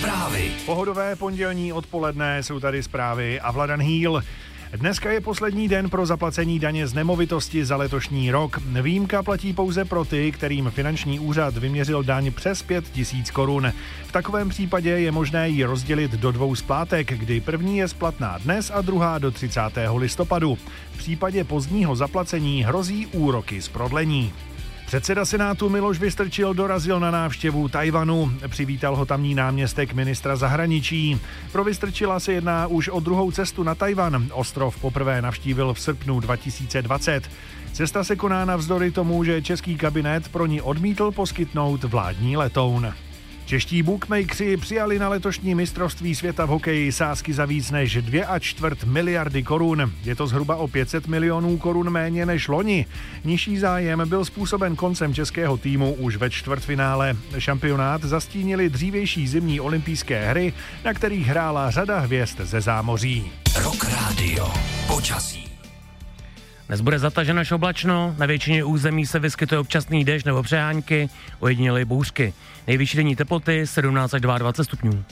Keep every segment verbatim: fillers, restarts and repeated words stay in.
Zprávy. Pohodové pondělní odpoledne, jsou tady zprávy a Vladan Hýl. Dneska je poslední den pro zaplacení daně z nemovitosti za letošní rok. Výjimka platí pouze pro ty, kterým finanční úřad vyměřil daň přes pět tisíc korun. V takovém případě je možné ji rozdělit do dvou splátek, kdy první je splatná dnes a druhá do třicátého listopadu. V případě pozdního zaplacení hrozí úroky z prodlení. Předseda Senátu Miloš Vystrčil dorazil na návštěvu Tchaj-wanu. Přivítal ho tamní náměstek ministra zahraničí. Pro Vystrčila se jedná už o druhou cestu na Tchaj-wan. Ostrov poprvé navštívil v srpnu dva tisíce dvacet. Cesta se koná navzdory tomu, že český kabinet pro ní odmítl poskytnout vládní letoun. Čeští bookmakeri přijali na letošní mistrovství světa v hokeji sázky za víc než dvě a čtvrt miliardy korun. Je to zhruba o pět set milionů korun méně než loni. Nižší zájem byl způsoben koncem českého týmu už ve čtvrtfinále. Šampionát zastínili dřívější zimní olympijské hry, na kterých hrála řada hvězd ze zámoří. Rock Radio. Počasí. Dnes bude zataženo až oblačno, na většině území se vyskytuje občasný déšť nebo přejáňky, ojedinělé bouřky. Nejvyšší denní teploty sedmnáct až dvacet dva stupňů.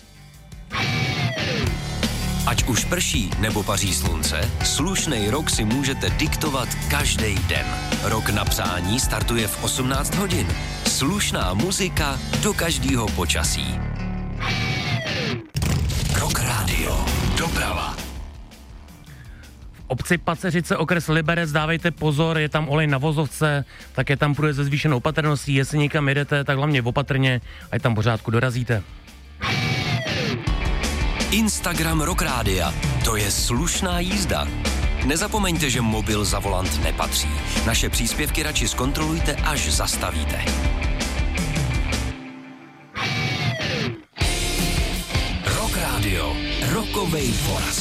Ať už prší nebo paří slunce, slušnej rok si můžete diktovat každý den. Rok na přání startuje v osmnáct hodin. Slušná muzika do každého počasí. Rock Radio. Doprava. Obci Paceřice, okres Liberec, dávejte pozor, je tam olej na vozovce, také tam průjde se zvýšenou opatrností, jestli někam jedete, tak hlavně opatrně, ať tam pořádku dorazíte. Instagram Rock Rádia, to je slušná jízda. Nezapomeňte, že mobil za volant nepatří. Naše příspěvky radši zkontrolujte, až zastavíte. Rock Radio, rokovej forast.